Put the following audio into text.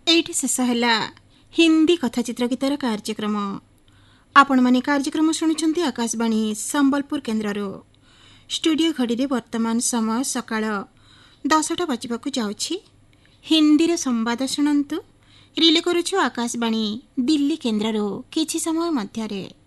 ଏଇଠି ଶେଷ ହେଲା ହିନ୍ଦୀ କଥାଚିତ୍ର ଗୀତର କାର୍ଯ୍ୟକ୍ରମ। ଆପଣମାନେ କାର୍ଯ୍ୟକ୍ରମ ଶୁଣୁଛନ୍ତି ଆକାଶବାଣୀ ସମ୍ବଲପୁର କେନ୍ଦ୍ରରୁ। ଷ୍ଟୁଡିଓ ଘଡ଼ିରେ ବର୍ତ୍ତମାନ ସମୟ ସକାଳ 10ଟା ବାଜିବାକୁ ଯାଉଛି। ହିନ୍ଦୀର ସମ୍ବାଦ ଶୁଣନ୍ତୁ। ରିଲେ କରୁଛୁ ଆକାଶବାଣୀ ଦିଲ୍ଲୀ କେନ୍ଦ୍ରରୁ କିଛି ସମୟ ମଧ୍ୟରେ।